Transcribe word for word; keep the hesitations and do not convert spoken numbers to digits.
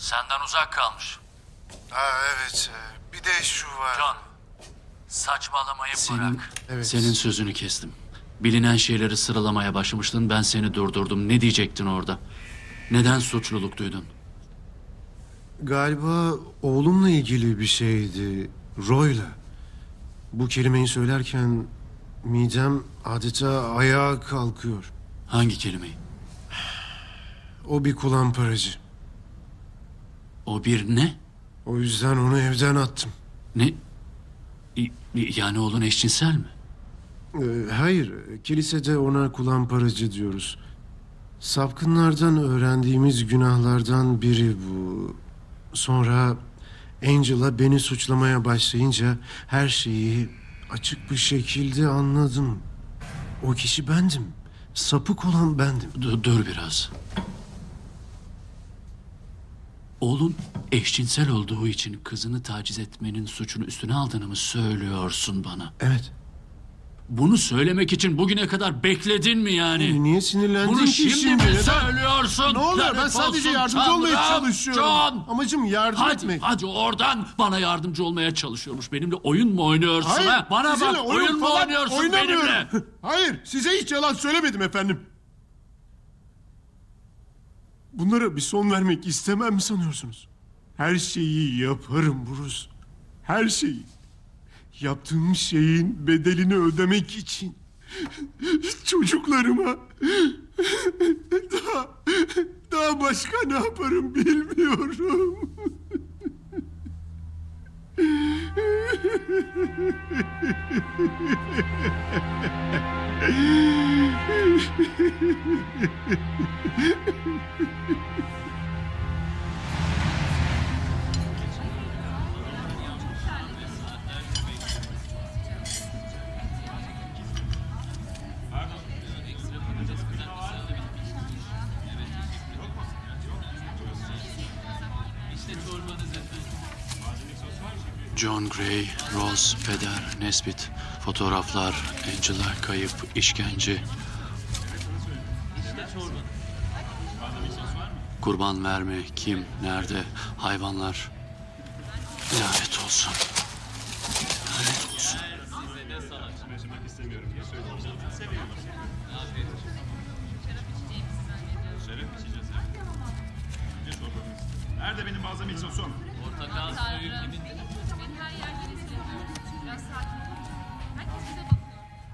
Senden uzak kalmış. Ha evet. e, Bir de şu var. John, saçmalamayı Senin, bırak. Evet. senin sözünü kestim. Bilinen şeyleri sıralamaya başlamıştın. Ben seni durdurdum. Ne diyecektin orada? Neden suçluluk duydun? Galiba oğlumla ilgili bir şeydi. Roy'la. Bu kelimeyi söylerken midem adeta ayağa kalkıyor. Hangi kelimeyi? O bir kulamparacı. O bir ne? O yüzden onu evden attım. Ne? Y- Yani oğlun eşcinsel mi? Ee, hayır, kilisede ona kulamparacı diyoruz. Sapkınlardan öğrendiğimiz günahlardan biri bu. Sonra Angela beni suçlamaya başlayınca her şeyi açık bir şekilde anladım. O kişi bendim. Sapık olan bendim. Dur, dur biraz. Oğlun eşcinsel olduğu için kızını taciz etmenin suçunu üstüne aldığını mı söylüyorsun bana? Evet. Bunu söylemek için bugüne kadar bekledin mi yani? Niye sinirlendin Bunu ki şimdi, şimdi? mi Neden? söylüyorsun? Ne oluyor? Ben Lanet sadece olsun yardımcı olmaya Tanrım! çalışıyorum. John! Amacım yardım Hadi, etmek. hadi oradan bana yardımcı olmaya çalışıyormuş. Benimle oyun mu oynuyorsun Hayır, ha? Bana sizinle bak, oyun, mu falan oynuyorsun oynamıyorum. benimle? Hayır, size hiç yalan söylemedim efendim. Bunlara bir son vermek istemem mi sanıyorsunuz? Her şeyi yaparım Bruce. Her şeyi. Yaptığım şeyin bedelini ödemek için. Çocuklarıma daha, daha başka ne yaparım bilmiyorum. John Gray, Rose, Peder, Nesbit, fotoğraflar, Angela, kayıp, işkence. Kurban verme, kim, nerede, hayvanlar. Lanet olsun. Lanet olsun. Nerede benim malzeme sosum?